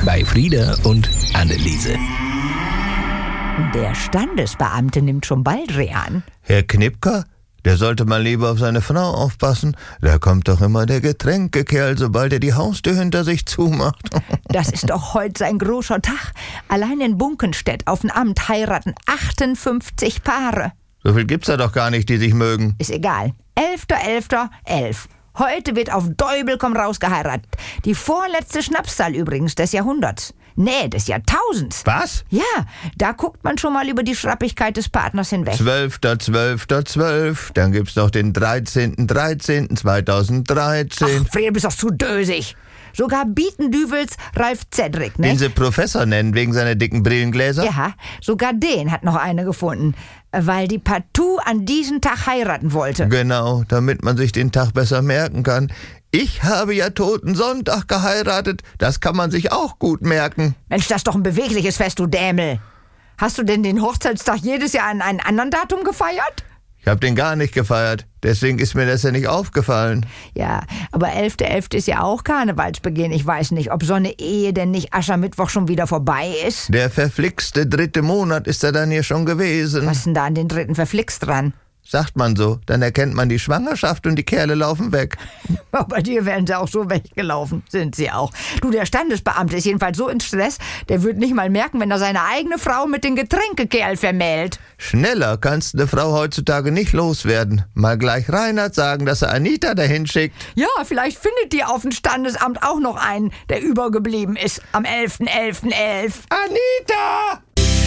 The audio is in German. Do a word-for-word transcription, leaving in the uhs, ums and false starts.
bei Frieda und Anneliese. Der Standesbeamte nimmt schon Baldrian. Herr Knipker, der sollte mal lieber auf seine Frau aufpassen. Da kommt doch immer der Getränkekerl, sobald er die Haustür hinter sich zumacht. Das ist doch heute sein großer Tag. Allein in Bunkenstedt auf dem Amt heiraten achtundfünfzig Paare. So viel gibt's da doch gar nicht, die sich mögen. Ist egal. elfter elfter elf. Heute wird auf Däubel komm raus geheiratet. Die vorletzte Schnapszahl übrigens des Jahrhunderts. Nee, des Jahrtausends. Was? Ja, da guckt man schon mal über die Schrappigkeit des Partners hinweg. Zwölfter, zwölfter, zwölf. Dann gibt's noch den dreizehnten, dreizehnten, zweitausenddreizehn. Ach, Frieda, bist doch zu dösig. Sogar Bietendüvels Ralf Zedrick, ne? Den sie Professor nennen, wegen seiner dicken Brillengläser? Ja, sogar den hat noch eine gefunden, weil die partout an diesen Tag heiraten wollte. Genau, damit man sich den Tag besser merken kann. Ich habe ja Toten Sonntag geheiratet. Das kann man sich auch gut merken. Mensch, das ist doch ein bewegliches Fest, du Dämel. Hast du denn den Hochzeitstag jedes Jahr an einem anderen Datum gefeiert? Ich habe den gar nicht gefeiert. Deswegen ist mir das ja nicht aufgefallen. Ja, aber elfter elfter ist ja auch Karnevalsbeginn. Ich weiß nicht, ob so eine Ehe denn nicht Aschermittwoch schon wieder vorbei ist. Der verflixte dritte Monat ist er dann hier schon gewesen. Was ist denn da an den dritten verflixt dran? Sagt man so, dann erkennt man die Schwangerschaft und die Kerle laufen weg. Bei dir wären sie auch so weggelaufen, sind sie auch. Du, der Standesbeamte ist jedenfalls so in Stress, der wird nicht mal merken, wenn er seine eigene Frau mit dem Getränkekerl vermählt. Schneller kannst eine Frau heutzutage nicht loswerden. Mal gleich Reinhard sagen, dass er Anita dahin schickt. Ja, vielleicht findet die auf dem Standesamt auch noch einen, der übergeblieben ist am elfter elfter elf. Anita!